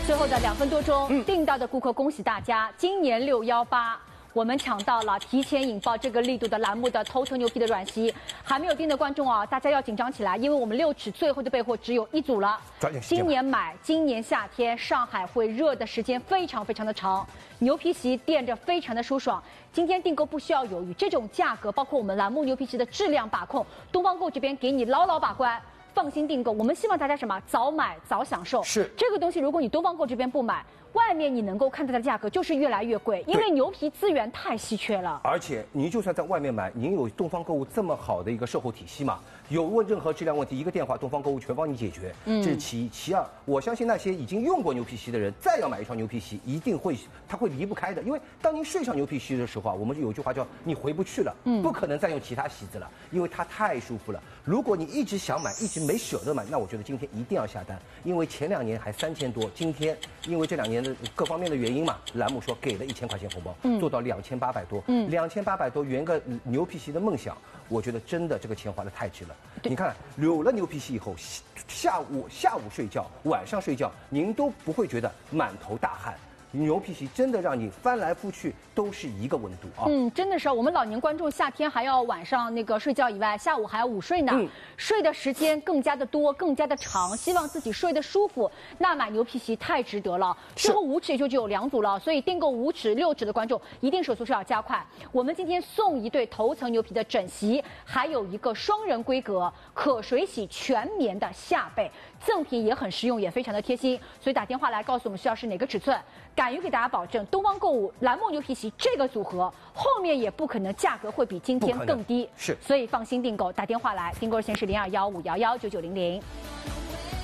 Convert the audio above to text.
最后的2分多钟，订到的顾客恭喜大家，今年618。我们抢到了提前引爆这个力度的栏目的头头牛皮的软席，还没有订的观众啊，大家要紧张起来，因为我们6尺最后的备货只有1组了。今年买，今年夏天上海会热的时间非常非常的长，牛皮席垫着非常的舒爽。今天订购不需要犹豫，这种价格包括我们栏目牛皮席的质量把控，东方购这边给你牢牢把关。放心订购，我们希望大家什么？早买早享受。 是这个东西，如果你东方购这边不买，外面你能够看到的价格就是越来越贵，因为牛皮资源太稀缺了。 而且您就算在外面买，您有东方购物这么好的一个售后体系嘛，有任何质量问题，一个电话东方购物全帮你解决。这是其一，其二，我相信那些已经用过牛皮席的人，再要买一双牛皮席，一定会他会离不开的，因为当您睡上牛皮席的时候啊，我们有句话叫你回不去了，不可能再用其他席子了，因为它太舒服了。如果你一直想买，一直没舍得买，那我觉得今天一定要下单，因为前2年还3000多，今天因为这2年的各方面的原因嘛，栏目说给了1000块钱红包，做到2800多，2800多圆个牛皮席的梦想，我觉得真的这个钱花得太值了。你看有了牛皮席以后，下午睡觉，晚上睡觉，您都不会觉得满头大汗。牛皮席真的让你翻来覆去都是一个温度啊！ 真的是我们老年观众夏天还要晚上那个睡觉以外，下午还要午睡呢，睡的时间更加的多，更加的长，希望自己睡得舒服，那买牛皮席太值得了。之后5尺也就只有2组了，所以订购5尺、6尺的观众一定手速是要加快。我们今天送一对头层牛皮的枕席，还有一个双人规格可水洗全棉的下被，赠品也很实用，也非常的贴心。所以打电话来告诉我们需要是哪个尺寸。敢于给大家保证，东方购物栏目牛皮席这个组合后面也不可能价格会比今天更低， 是， 所以放心订购，打电话来，订购热线是0215119900。